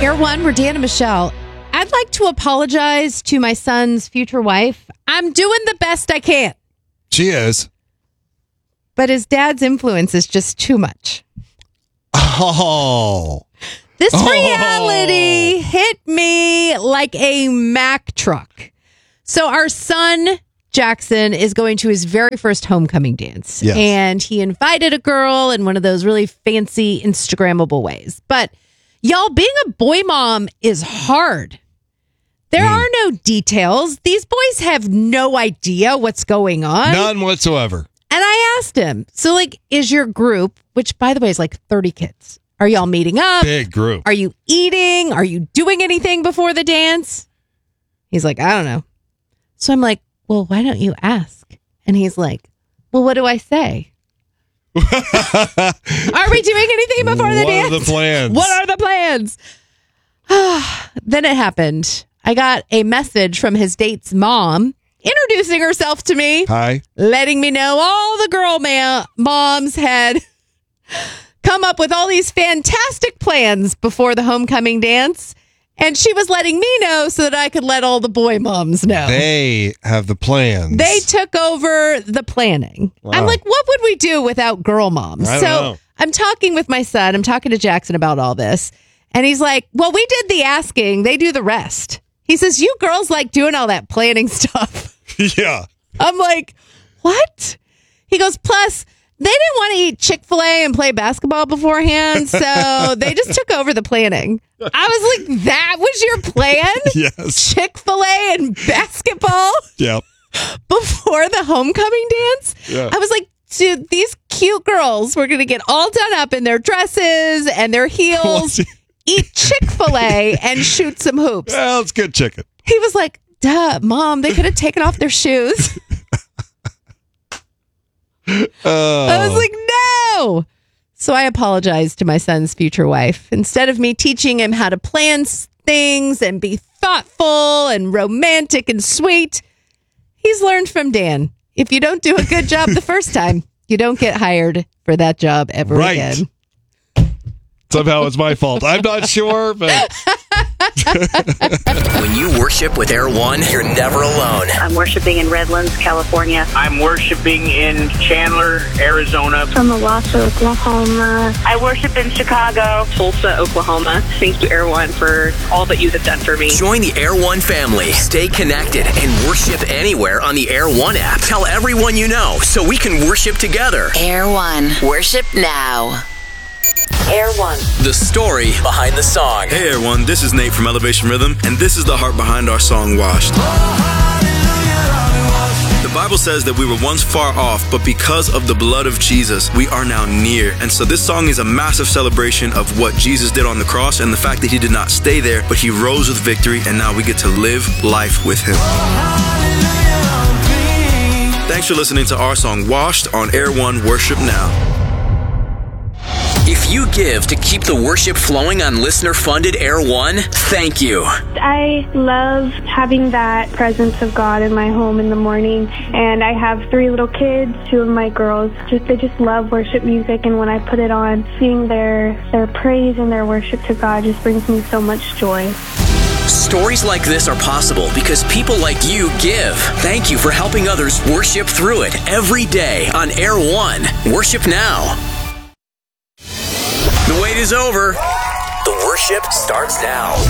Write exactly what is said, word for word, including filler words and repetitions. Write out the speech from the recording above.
Air One, we're Dan and Michelle. I'd like to apologize to my son's future wife. I'm doing the best I can. She is. But his dad's influence is just too much. Oh. This Oh. reality hit me like a Mack truck. So our son, Jackson, is going to his very first homecoming dance. Yes. And he invited a girl in one of those really fancy Instagrammable ways. But y'all, being a boy mom is hard. There Mm. are no details. These boys have no idea what's going on. None whatsoever. And I asked him, so like, is your group, which by the way is like thirty kids, are y'all meeting up? Big group. Are you eating? Are you doing anything before the dance? He's like, I don't know. So I'm like, well, why don't you ask? And he's like, well, what do I say? Are we doing anything before the What dance? are the plans? What are the plans? Then it happened. I got a message from his date's mom introducing herself to me, Hi. letting me know all the girl ma- moms had come up with all these fantastic plans before the homecoming dance. And she was letting me know so that I could let all the boy moms know. They have the plans. They took over the planning. Wow. I'm like, what would we do without girl moms? I don't so know. I'm talking with my son. I'm talking to Jackson about all this. And he's like, well, we did the asking. They do the rest. He says, you girls like doing all that planning stuff. Yeah. I'm like, what? He goes, plus, they didn't want to eat Chick-fil-A and play basketball beforehand, so they just took over the planning. I was like, that was your plan? Yes. Chick-fil-A and basketball Yep. before the homecoming dance? Yeah. I was like, dude, these cute girls were going to get all done up in their dresses and their heels, eat Chick-fil-A, and shoot some hoops. Well, it's good chicken. He was like, duh, Mom, they could have taken off their shoes. Oh. I was like, no. So I apologized to my son's future wife. Instead of me teaching him how to plan s- things and be thoughtful and romantic and sweet, he's learned from Dan. If you don't do a good job the first time, you don't get hired for that job ever Right. again. Somehow it's my fault. I'm not sure, but When you worship with Air One, you're never alone. I'm worshiping in Redlands, California. I'm worshiping in Chandler, Arizona. From Owasso, Oklahoma. I worship in Chicago. Tulsa, Oklahoma. Thank you, Air One, for all that you have done for me. Join the Air One family. Stay connected and worship anywhere on the Air One app. Tell everyone you know so we can worship together. Air One. Worship now. Air One. The story behind the song. Hey everyone, this is Nate from Elevation Rhythm, and this is the heart behind our song, Washed. The Bible says that we were once far off, but because of the blood of Jesus, we are now near. And so this song is a massive celebration of what Jesus did on the cross and the fact that he did not stay there, but he rose with victory, and now we get to live life with him. Thanks for listening to our song, Washed, on Air One Worship Now. If you give to keep the worship flowing on listener-funded Air One, thank you. I love having that presence of God in my home in the morning. And I have three little kids, two of my girls. Just they just love worship music, and when I put it on, seeing their their praise and their worship to God just brings me so much joy. Stories like this are possible because people like you give. Thank you for helping others worship through it every day on Air One. Worship now. The wait is over. The worship starts now.